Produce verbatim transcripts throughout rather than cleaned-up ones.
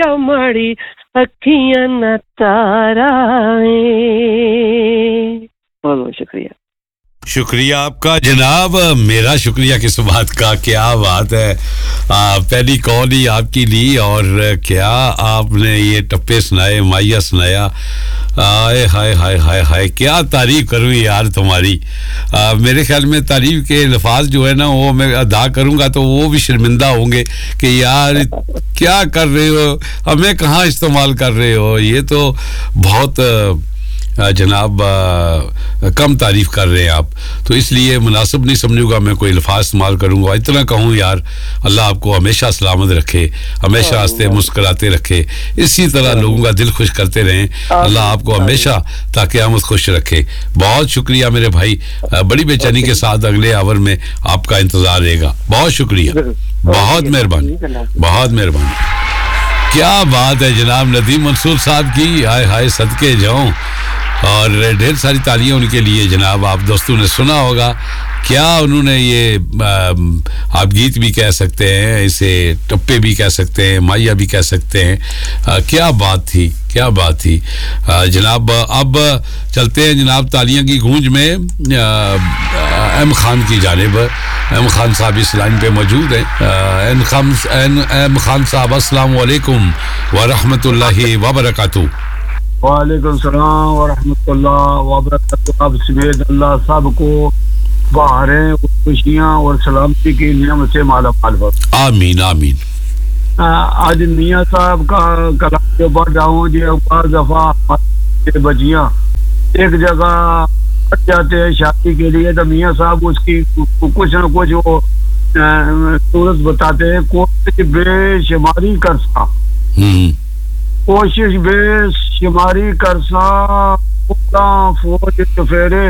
हमारी अखियां न तारा बहुत बहुत शुक्रिया शुक्रिया आपका जनाब मेरा शुक्रिया किस बात का क्या बात है आ, पहली कॉल ही आपकी ली और क्या आपने ये टप्पे सुनाए माया सुनाया आए हाय हाय हाय हाय क्या तारीफ करूं यार तुम्हारी आ, मेरे ख्याल में तारीफ के अल्फाज जो है ना वो मैं अदा करूंगा तो वो भी शर्मिंदा होंगे कि यार क्या कर रहे हो हमें कहाँ इस्तेमाल कर रहे हो ये तो बहुत जनाब कम तारीफ कर रहे हैं आप तो इसलिए मुनासिब नहीं समझूंगा मैं कोई अल्फाज इस्तेमाल करूंगा इतना कहूं यार अल्लाह आपको हमेशा सलामत रखे हमेशा हंसते मुस्कुराते रखे इसी तरह लोगों का दिल खुश करते रहें अल्लाह आपको हमेशा ताकि क़यामत खुश रखे बहुत शुक्रिया मेरे भाई बड़ी बेचैनी के साथ अगले आवर में आपका इंतजार रहेगा बहुत शुक्रिया बहुत मेहरबानी बहुत मेहरबानी क्या बात है जनाब नदीम मंसूर साहब की हाय हाय सदके जाऊं और ढेर सारी तालियां उनके लिए जनाब आप दोस्तों ने सुना होगा क्या उन्होंने ये आप गीत भी कह सकते हैं इसे टप्पे भी कह सकते हैं माया भी कह सकते हैं आ, क्या बात थी क्या बात थी आ, जनाब अब चलते हैं जनाब तालियां की गूंज में एम खान की जानिब एम खान साहब इस लाइन पे मौजूद हैं एम खान एम खान साहब अस्सलाम वालेकुम व रहमतुल्लाहि व बरकातहू वालेकुम सलाम व रहमतुल्लाह व बरकातहू आप समेत अल्लाह सब को बहारें खुशियां और सलामती की नियमत से माला माल हो आमीन आमीन आज मियां साहब का कलाम जो पढ़ रहा हूँ जो बार दफा बच्चियां एक जगह जाते हैं शादी के लिए तो मियां साहब उसकी कुछ न कुछ वो सूरत बताते हैं कोशिश बेशुमारी करसा कोशिश बेशुमारी करसा फौज चफेरे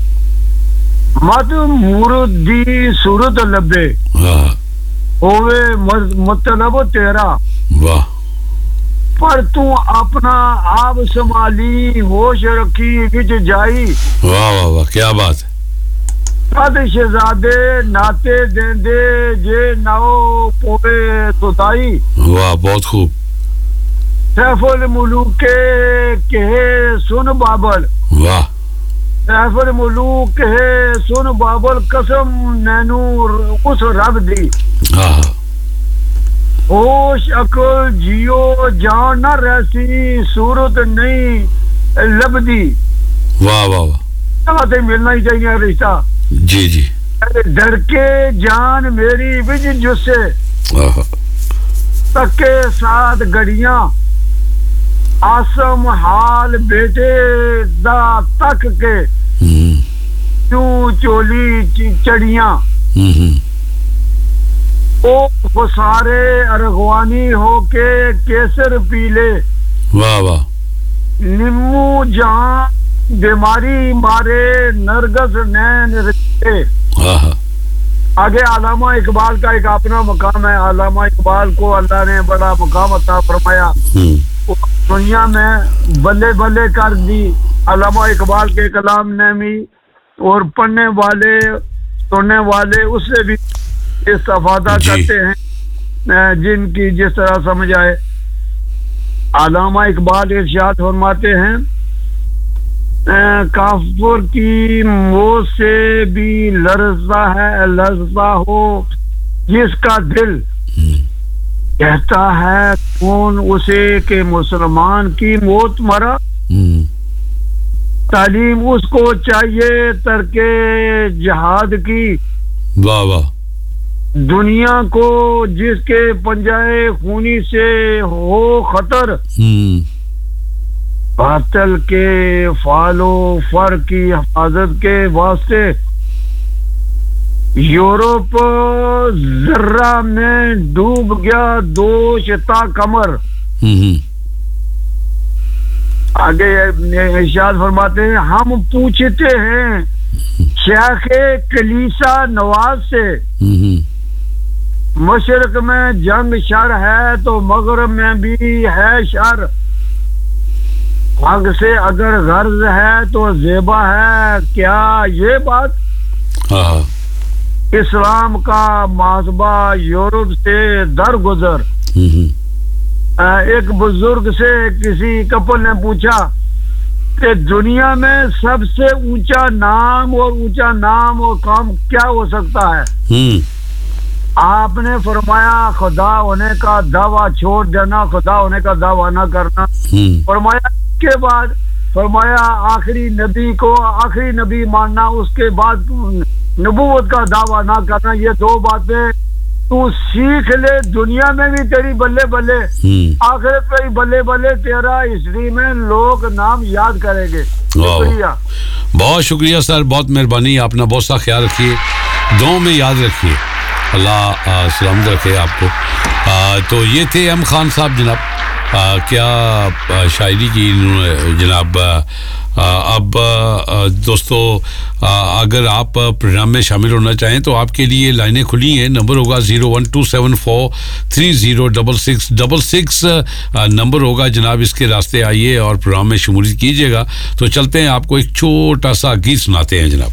मत मुर्दी सूरत लबे होवे मतलब तेरा वाह पर तू अपना आप संभाली होश रखी विच जाई वाह वाह वाह क्या बात है शहजादे नाते देंदे जे नाओ पोवे सुताई वाह बहुत खूब सैफुल मुलूक के कहे सुन बाबल वाह सैफुल मुलूक कहे सुन बाबल कसम नैनू उस रब दी हाँ होश अकल जियो जान न रहसी सूरत नहीं लबदी वाह वाह वाह तो मिलना ही चाहिए रिश्ता जी जी डर के जान मेरी विज जुस्से तक के साथ गड़ियां आसम हाल बेटे दा तक के क्यों चोली चढ़ियां ओ फसारे अरगवानी होके केसर पीले वाह वाह नींबू जहां बीमारी मारे नरगस नैन रखे आगे आलामा इकबाल का एक अपना मकाम है आलामा इकबाल को अल्लाह ने बड़ा मकाम अता फरमाया दुनिया में बल्ले बल्ले कर दी अल्लामा इकबाल के कलाम ने भी और पढ़ने वाले सुनने वाले उससे भी इस्तेफादा करते हैं जिनकी जिस तरह समझ आए अल्लामा इकबाल इरशाद फरमाते हैं काफिर की मोह से भी लरज़ा है लरज़ा हो जिसका दिल कहता है कौन उसे के मुसलमान की मौत मरा तालीम उसको चाहिए तरके जिहाद की वाह वाह दुनिया को जिसके पंजाए खूनी से हो खतर बातल के फालो फर की हिफाजत के वास्ते यूरोप जर्रा में डूब गया दोष ता कमर आगे इरशाद फरमाते हैं हम पूछते हैं शेख कलीसा नवाज से मशरक में जंग शर है तो मगरब में भी है शर हक से अगर गर्ज है तो जेबा है क्या ये बात इस्लाम का माजबा यूरोप से दरगुजर ایک بزرگ سے کسی کپل نے پوچھا کہ دنیا میں سب سے اونچا نام اور اونچا نام اور کام کیا ہو سکتا ہے؟ آپ نے فرمایا خدا ہونے کا دعویٰ چھوڑ دینا، خدا ہونے کا دعویٰ نہ کرنا. فرمایا اس کے بعد فرمایا آخری نبی کو آخری نبی ماننا، اس کے بعد نبوت کا دعویٰ نہ کرنا. یہ دو باتیں تو سیکھ لے، دنیا میں بھی تیری بلے بلے، آخرت پہ بھی بلے بلے تیرا، ہسٹری میں لوگ نام یاد کریں گے. شکریہ، بہت شکریہ سر، بہت مہربانی. آپ نے بہت سا خیال رکھیے، دعاؤں میں یاد رکھیے. اللہ سلامت رکھے آپ کو. تو یہ تھے ایم خان صاحب جناب. آ, کیا آ, شاعری کی انہوں نے جناب. آ, اب آ, دوستو آ, اگر آپ پروگرام میں شامل ہونا چاہیں تو آپ کے لیے لائنیں کھلی ہیں. نمبر ہوگا zero one to seven four three zero double six double six number ہوگا جناب. اس کے راستے آئیے اور پروگرام میں شمولیت کیجیے گا. تو چلتے ہیں، آپ کو ایک چھوٹا سا گیت سناتے ہیں جناب.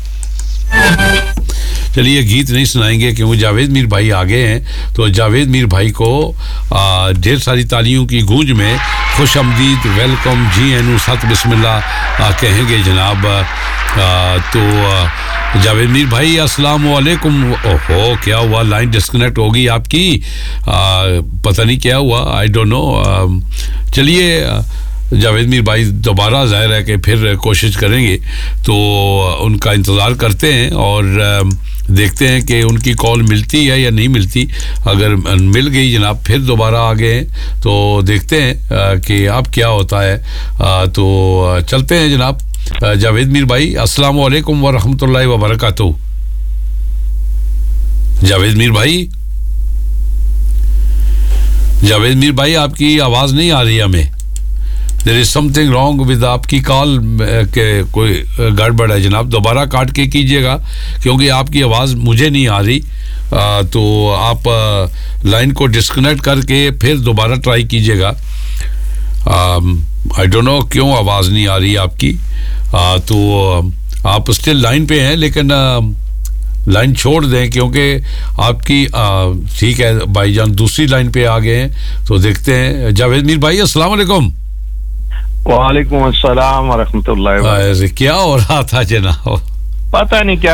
چلیے گیت نہیں سنائیں گے کیونکہ جاوید میر بھائی آگے ہیں. تو جاوید میر بھائی کو ڈھیر ساری تالیوں کی گونج میں خوش آمدید، ویلکم، جی اینو ست بسم اللہ کہیں گے جناب. تو جاوید میر بھائی السلام علیکم. اوہو کیا ہوا، لائن ڈسکنیکٹ ہوگی آپ کی، پتہ نہیں کیا ہوا، آئی ڈونٹ نو. چلیے جاوید میر بھائی دوبارہ ظاہر ہے کہ پھر کوشش کریں گے، تو ان کا انتظار کرتے ہیں اور دیکھتے ہیں کہ ان کی کال ملتی ہے یا نہیں ملتی. اگر مل گئی جناب پھر دوبارہ آگے ہیں تو دیکھتے ہیں کہ اب کیا ہوتا ہے. تو چلتے ہیں جناب. جاوید میر بھائی السلام علیکم ورحمۃ اللہ وبرکاتہ. جاوید میر بھائی جاوید میر بھائی آپ کی آواز نہیں آ رہی ہمیں. دیر از سم تھنگ رانگ ود آپ کی کال، کہ کوئی گڑبڑ ہے جناب. دوبارہ کاٹ کے کیجیے گا کیونکہ آپ کی آواز مجھے نہیں آ رہی. آ, تو آپ لائن کو ڈسکنیکٹ کر کے پھر دوبارہ ٹرائی کیجیے گا. آئی ڈونٹ نو کیوں آواز نہیں آ رہی آپ کی. آ, تو آپ اسٹل لائن پہ ہیں لیکن آ, لائن چھوڑ دیں کیونکہ آپ کی ٹھیک ہے بھائی جان دوسری لائن پہ آ گئے ہیں. تو دیکھتے ہیں. جاوید میر بھائی السلام علیکم. وعلیکم السلام ورحمۃ اللہ وبرکاتہ. کیا ہو رہا تھا جناب؟ پتہ نہیں کیا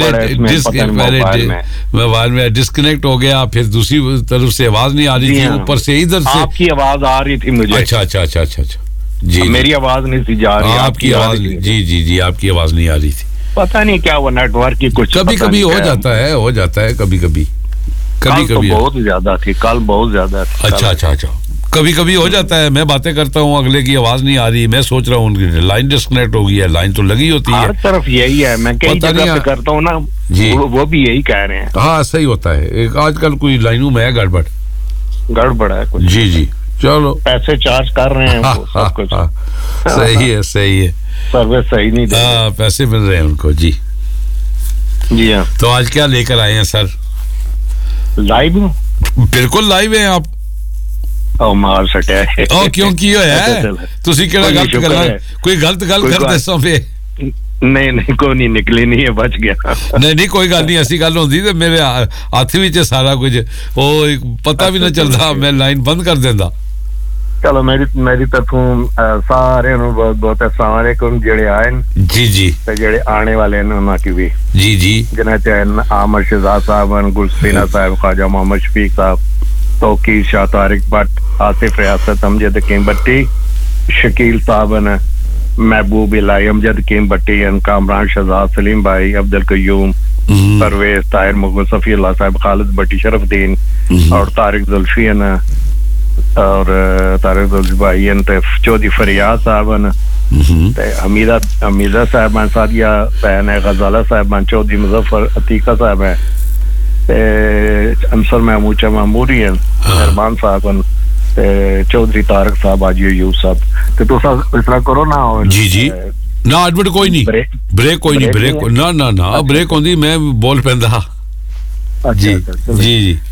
موبائل میں ڈسکنیکٹ ہو گیا، پھر دوسری طرف سے آواز نہیں آ رہی تھی، اوپر سے ادھر سے آپ کی آواز آ رہی تھی مجھے. اچھا اچھا اچھا اچھا اچھا جی میری آواز نہیں تھی جا رہی، آپ کی آواز جی جی جی آپ کی آواز نہیں آ رہی تھی. پتہ نہیں کیا وہ نیٹ ورک کی کچھ کبھی کبھی ہو جاتا ہے ہو جاتا ہے کبھی کبھی کبھی کبھی بہت زیادہ تھی کل بہت زیادہ تھی. اچھا اچھا اچھا کبھی کبھی ہو جاتا ہے. میں باتیں کرتا ہوں اگلے کی آواز نہیں آ رہی، میں سوچ رہا ہوں ان کی لائن ڈسکنیکٹ ہو گئی ہے. لائن تو لگی ہوتی ہے ہر طرف یہی ہے. میں کئی جگہ پہ کرتا ہوں نا جی وہ بھی یہی کہہ رہے ہیں. ہاں صحیح ہوتا ہے. ایک آج کل کوئی لائنوں میں ہے گڑبڑ گڑبڑ ہے کچھ. جی جی چلو پیسے چارج کر رہے ہیں سب کچھ صحیح ہے صحیح ہے سروس صحیح نہیں دے ہاں پیسے مل رہے ہیں ان کو. جی جی ہاں. تو آج کیا لے کر آئے ہیں سر؟ لائیو بالکل لائیو ہیں آپ. او مال سٹیا ہے او کیوں کی ہویا ہے تسی کیڑا غلط گل کوئی غلط گل کر دسو پہ نہیں نہیں کوئی نہیں نکلی نہیں ہے بچ گیا. نہیں نہیں کوئی گل نہیں ایسی گل ہوندی تے میرے ہاتھ وچ سارا کچھ او پتہ بھی نہ چلدا میں لائن بند کر دیندا. چلو میری میری طرفوں سارے نو بہت بہت السلام علیکم جڑے آئے جی جی تے جڑے آنے والے ہیں انہاں کی بھی جی جی جنہ چاہے عامر شہزاد صاحب گلسپینہ صاحب خواجہ محمد شفیق صاحب توقیر شاہ طارق بٹ آصف ریاست امجد کیم بٹی شکیل صاحب محبوب الہی امجد کیم بٹی کامران شہزاد سلیم بھائی عبد القیوم پرویز طاہر مغل صفی اللہ صاحب خالد بٹی شرف الدین اور طارق زلفی اور طارق زلفی بھائی چودھری فریاد صاحب حمیدہ حمیدہ صاحب سادیہ بہن ہے غزالہ صاحب چودھری مظفر عتیقہ صاحب ہے انصر محمود معموری ہیں مہربان صاحب چودھری طارق صاحب آجی ایوب صاحب تو تو اس طرح کرو نا. جی جی نہ ایڈمٹ کوئی نہیں بریک کوئی نہیں بریک نہ نہ نہ بریک ہوندی میں بول پیندا. جی جی جی